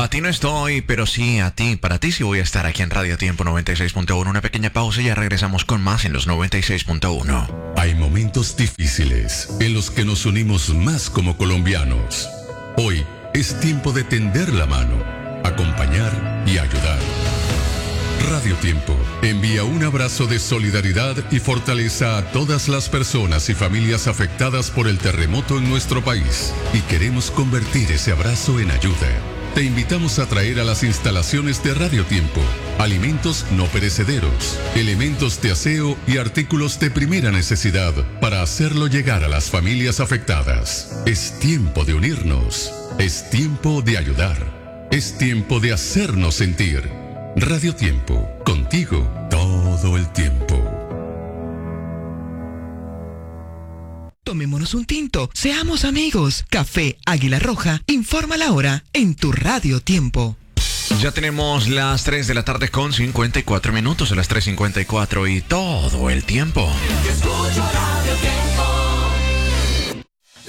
ti no estoy, pero sí a ti. Para ti sí voy a estar aquí en Radio Tiempo 96.1. Una pequeña pausa y ya regresamos con más en los 96.1. Hay momentos difíciles en los que nos unimos más como colombianos. Hoy es tiempo de tender la mano, acompañar y ayudar. Radio Tiempo envía un abrazo de solidaridad y fortaleza a todas las personas y familias afectadas por el terremoto en nuestro país. Y queremos convertir ese abrazo en ayuda. Te invitamos a traer a las instalaciones de Radio Tiempo alimentos no perecederos, elementos de aseo y artículos de primera necesidad para hacerlo llegar a las familias afectadas. Es tiempo de unirnos. Es tiempo de ayudar. Es tiempo de hacernos sentir. Radio Tiempo, contigo todo el tiempo. Tomémonos un tinto, seamos amigos. Café Águila Roja, informa la hora en tu Radio Tiempo. Ya tenemos las 3 de la tarde con 54 minutos, a las 3:54 y todo el tiempo.